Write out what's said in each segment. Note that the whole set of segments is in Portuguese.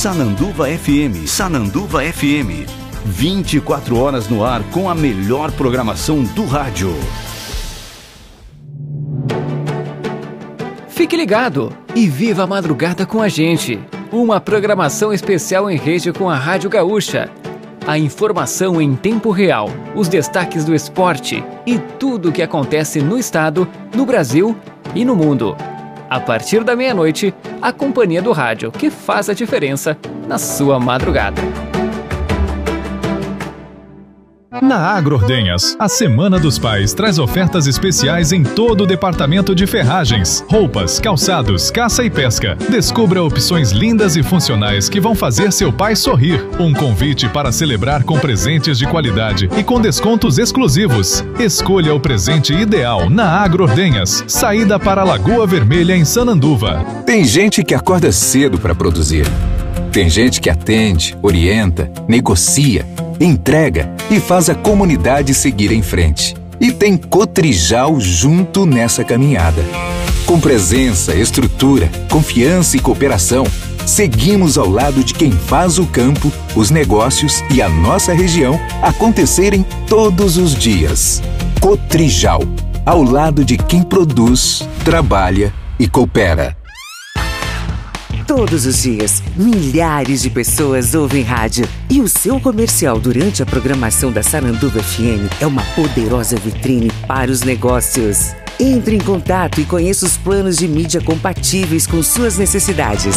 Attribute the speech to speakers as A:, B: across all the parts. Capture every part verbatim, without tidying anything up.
A: Sananduva F M. Sananduva F M. vinte e quatro horas no ar com a melhor programação do rádio.
B: Fique ligado e viva a madrugada com a gente. Uma programação especial em rede com a Rádio Gaúcha. A informação em tempo real, os destaques do esporte e tudo o que acontece no estado, no Brasil e no mundo. A partir da meia-noite, a companhia do rádio que faz a diferença na sua madrugada.
C: Na Agroordenhas, a Semana dos Pais traz ofertas especiais em todo o departamento de ferragens, roupas, calçados, caça e pesca. Descubra opções lindas e funcionais que vão fazer seu pai sorrir. Um convite para celebrar com presentes de qualidade e com descontos exclusivos. Escolha o presente ideal na Agroordenhas, saída para a Lagoa Vermelha em Sananduva.
D: Tem gente que acorda cedo para produzir. Tem gente que atende, orienta, negocia, entrega e faz a comunidade seguir em frente. E tem Cotrijal junto nessa caminhada. Com presença, estrutura, confiança e cooperação, seguimos ao lado de quem faz o campo, os negócios e a nossa região acontecerem todos os dias. Cotrijal, ao lado de quem produz, trabalha e coopera.
E: Todos os dias, milhares de pessoas ouvem rádio. E o seu comercial durante a programação da Sananduva F M é uma poderosa vitrine para os negócios. Entre em contato e conheça os planos de mídia compatíveis com suas necessidades.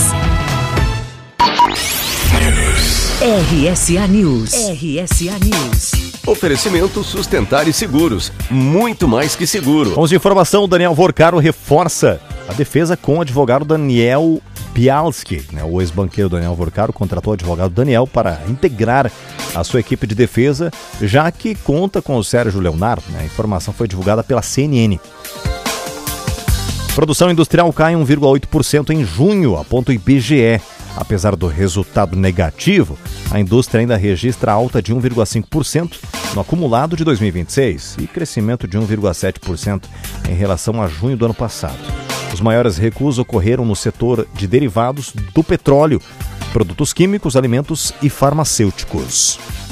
E: R S A News. R S A News.
F: Oferecimento Sustentar e Seguros. Muito mais que seguro.
G: Vamos de informação, Daniel Vorcaro reforça a defesa com o advogado Daniel Bialski, né? O ex-banqueiro Daniel Vorcaro contratou o advogado Daniel para integrar a sua equipe de defesa, já que conta com o Sérgio Leonardo, né? A informação foi divulgada pela C N N. Produção industrial cai um vírgula oito por cento em junho, aponta o I B G E. Apesar do resultado negativo, a indústria ainda registra alta de um vírgula cinco por cento no acumulado de dois mil e vinte e seis e crescimento de um vírgula sete por cento em relação a junho do ano passado. Os maiores recuos ocorreram no setor de derivados do petróleo, produtos químicos, alimentos e farmacêuticos.